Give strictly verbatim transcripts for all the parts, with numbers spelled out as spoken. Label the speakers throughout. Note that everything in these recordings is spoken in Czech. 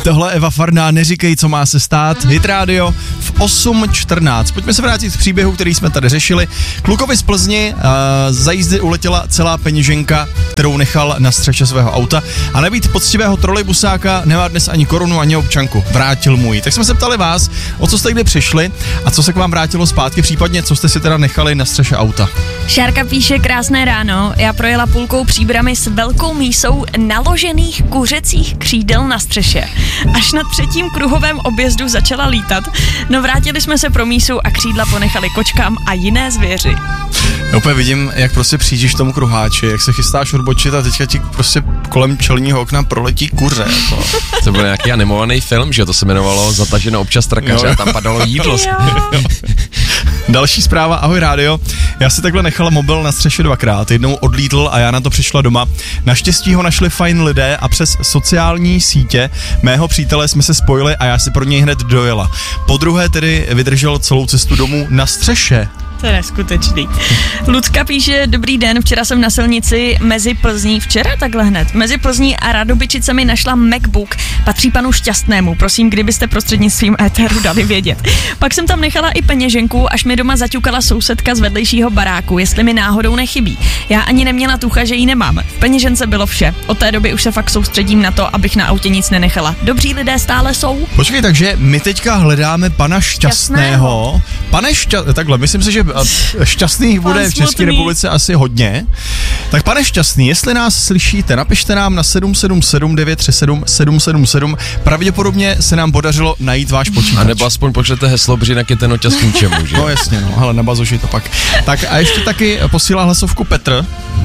Speaker 1: Tohle Eva Farná, Neříkej, co má se stát, Hit Radio v osm čtrnáct. Pojďme se vrátit k příběhu, který jsme tady řešili. Klukovi z Plzni uh, za jízdy uletěla celá peněženka, kterou nechal na střeše svého auta, a nebýt poctivého trolejbusáka nemá dnes ani korunu, ani občanku. Vrátil mu ji. Tak jsme se ptali vás, o co jste kdy přišli a co se k vám vrátilo zpátky, případně co jste si teda nechali na střeše auta.
Speaker 2: Šárka píše: krásné ráno, já projela půlkou Příbrami s velkou mísou naložených kuřecích křídel na střeše. Až na třetím kruhovém objezdu začala lítat, no vrátili jsme se pro mísu a křídla ponechali kočkám a jiné zvěři.
Speaker 1: Já úplně vidím, jak prostě přijdeš tomu kruháči, jak se chystáš odbočit a teďka ti prostě kolem čelního okna proletí kuře. Jako.
Speaker 3: To byl nějaký animovaný film, že to se jmenovalo Zataženo občas trakaře a tam padalo jídlo.
Speaker 1: Další zpráva, ahoj rádio. Já si takhle nechala mobil na střeše dvakrát, jednou odlítl a já na to přišla doma. Naštěstí ho našli fajn lidé a přes sociální sítě mého přítele jsme se spojili a já si pro něj hned dojela. Po druhé tedy vydržel celou cestu domů na střeše.
Speaker 2: To je neskutečný. Lucka píše: dobrý den, včera jsem na silnici mezi Plzní, včera takhle hned, mezi Plzní a Radobyčicemi našla MacBook, patří panu Šťastnému, prosím, kdybyste prostřednictvím éteru dali vědět. Pak jsem tam nechala i peněženku, až mi doma zaťukala sousedka z vedlejšího baráku, jestli mi náhodou nechybí. Já ani neměla tucha, že ji nemám. V peněžence bylo vše. Od té doby už se fakt soustředím na to, abych na autě nic nenechala. Dobří lidé stále jsou.
Speaker 1: Počkej, takže my teďka hledáme pana Šťastného. Pane Šťastného, takhle, myslím si, že šťastných bude v České republice asi hodně. Tak pane Šťastný, jestli nás slyšíte, napište nám na sedm sedm sedm devět tři sedm sedm sedm sedm. Pravděpodobně se nám podařilo najít váš počítač.
Speaker 3: A nebo aspoň pošlete heslo, protože jinak je ten oťaz k ničemu, že?
Speaker 1: No jasně, no, hele, na bazoši to pak. Tak a ještě taky posílá hlasovku Petr.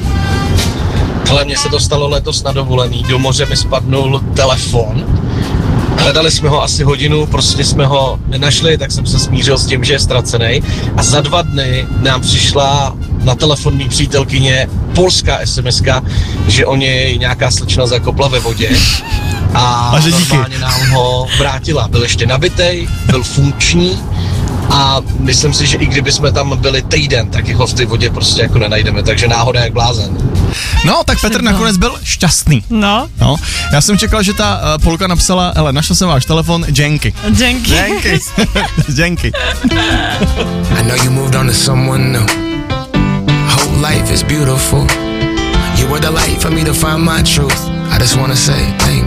Speaker 4: Hele, mně se to stalo letos na dovolený, do moře mi spadnul telefon. Hledali jsme ho asi hodinu, prostě jsme ho nenašli, tak jsem se smířil s tím, že je ztracený. A za dva dny nám přišla na telefon mý přítelkyně polská esemeska, že o něj nějaká slečna zakopla ve vodě. A, a normálně nám ho vrátila. Byl ještě nabitej, byl funkční. A myslím si, že i kdyby jsme tam byli týden, tak ho v té vodě prostě jako nenajdeme, takže náhoda jak blázen.
Speaker 1: No, tak Petr nakonec byl šťastný.
Speaker 2: No.
Speaker 1: No, já jsem čekal, že ta uh, Polka napsala: hele, našel jsem váš telefon, děnky.
Speaker 2: Děnky.
Speaker 1: Děnky. Děnky.
Speaker 5: I know you moved on to someone new. Whole life is beautiful. You were the light for me to find my truth. I just wanna say thank